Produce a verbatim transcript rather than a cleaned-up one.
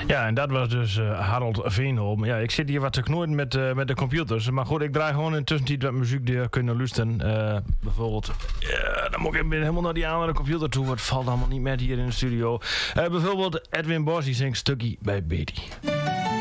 Ja, en dat was dus uh, Harold Veenholm. Ja, ik zit hier wat te knoeien met, uh, met de computers. Maar goed, ik draai gewoon in tussentijd wat muziek die je kunnen luisteren. Uh, bijvoorbeeld, uh, dan moet ik helemaal naar die andere computer toe. Het valt allemaal niet met hier in de studio. Uh, bijvoorbeeld Edwin Bos, die zingt Stukkie bij Betty.